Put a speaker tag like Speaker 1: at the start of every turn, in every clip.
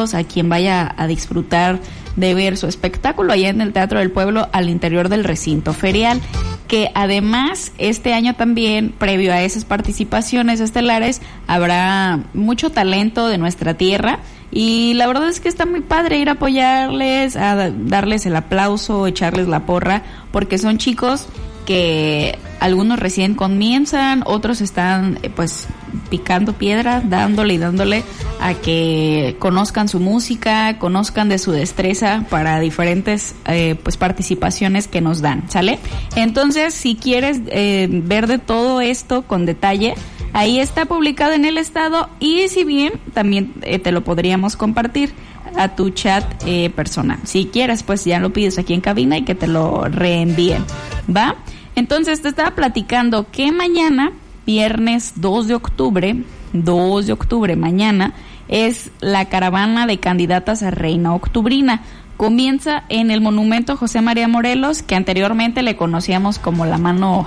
Speaker 1: amigos, a quien vaya a disfrutar de ver su espectáculo allá en el Teatro del Pueblo al interior del recinto ferial, que además este año también, previo a esas participaciones estelares, habrá mucho talento de nuestra tierra y la verdad es que está muy padre ir a apoyarles, a darles el aplauso, echarles la porra, porque son chicos que algunos recién comienzan, otros están pues picando piedra, dándole a que conozcan su música, conozcan de su destreza para diferentes pues participaciones que nos dan, ¿sale? Entonces, si quieres ver de todo esto con detalle, ahí está publicado en el estado y si bien también te lo podríamos compartir a tu chat personal. Si quieres, pues ya lo pides aquí en cabina y que te lo reenvíen, ¿va? Entonces te estaba platicando que mañana, viernes 2 de octubre, mañana, es la caravana de candidatas a Reina Octubrina. Comienza en el Monumento José María Morelos, que anteriormente le conocíamos como la mano...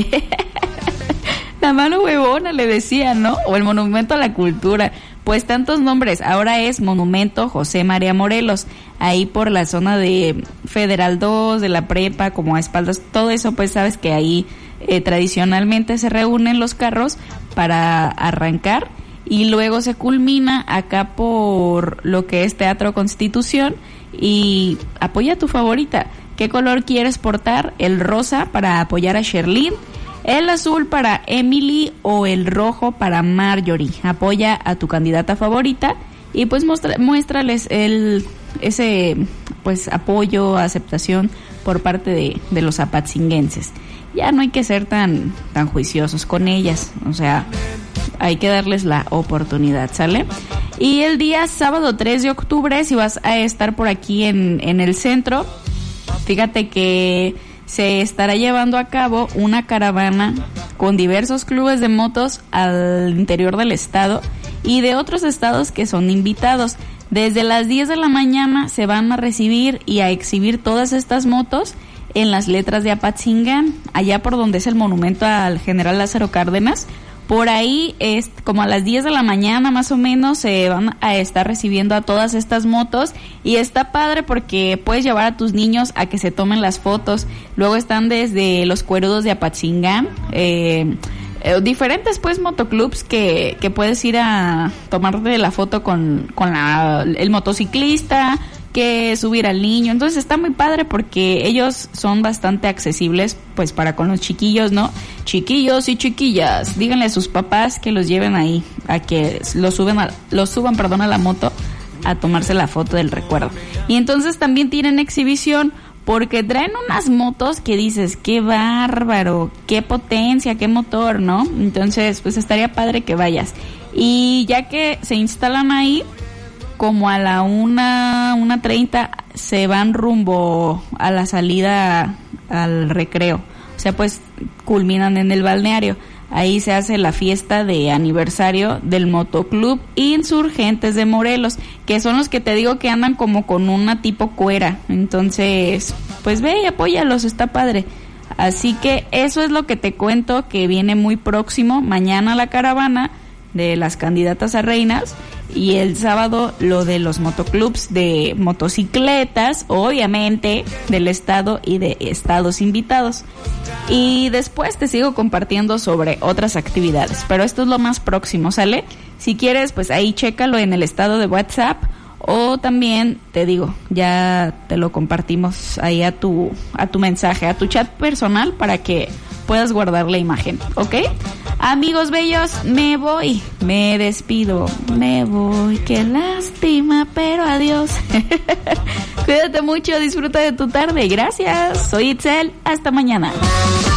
Speaker 1: la mano huevona le decían, ¿no? O el Monumento a la Cultura. Pues tantos nombres, ahora es Monumento José María Morelos, ahí por la zona de Federal 2, de la prepa, como a espaldas, todo eso, pues sabes que ahí tradicionalmente se reúnen los carros para arrancar y luego se culmina acá por lo que es Teatro Constitución y apoya a tu favorita. ¿Qué color quieres portar? El rosa para apoyar a Sherlyn, el azul para Emily o el rojo para Marjorie. Apoya a tu candidata favorita y pues muéstrales ese pues apoyo, aceptación por parte de los apatzinguenses. Ya no hay que ser tan juiciosos con ellas, o sea, hay que darles la oportunidad, ¿sale? Y el día sábado 3 de octubre, si vas a estar por aquí en el centro, fíjate que se estará llevando a cabo una caravana con diversos clubes de motos al interior del estado y de otros estados que son invitados. Desde las 10 de la mañana se van a recibir y a exhibir todas estas motos en las letras de Apatzingán, allá por donde es el monumento al general Lázaro Cárdenas. Por ahí, como a las 10 de la mañana más o menos, se van a estar recibiendo a todas estas motos y está padre porque puedes llevar a tus niños a que se tomen las fotos. Luego están desde los cuerudos de Apatzingán, diferentes pues motoclubs que puedes ir a tomarte la foto con el motociclista, que subir al niño. Entonces está muy padre porque ellos son bastante accesibles pues para con los chiquillos, ¿no? Chiquillos y chiquillas, díganle a sus papás que los lleven ahí, a que los suban a la moto a tomarse la foto del recuerdo. Y entonces también tienen exhibición porque traen unas motos que dices, qué bárbaro, qué potencia, qué motor, ¿no? Entonces pues estaría padre que vayas. Y ya que se instalan ahí, como a la 1:30 se van rumbo a la salida al recreo. O sea, pues culminan en el balneario. Ahí se hace la fiesta de aniversario del Motoclub Insurgentes de Morelos, que son los que te digo que andan como con una tipo cuera. Entonces, pues ve y apóyalos, está padre. Así que eso es lo que te cuento, que viene muy próximo. Mañana la caravana de las candidatas a reinas y el sábado lo de los motoclubs de motocicletas, obviamente del estado y de estados invitados. Y después te sigo compartiendo sobre otras actividades, pero esto es lo más próximo, ¿sale? Si quieres, pues ahí chécalo en el estado de WhatsApp o también, te digo, ya te lo compartimos ahí a tu mensaje, a tu chat personal para que puedas guardar la imagen, ¿ok? Amigos bellos, me despido, me voy, qué lástima, pero adiós. Cuídate mucho, disfruta de tu tarde, gracias, soy Itzel, hasta mañana.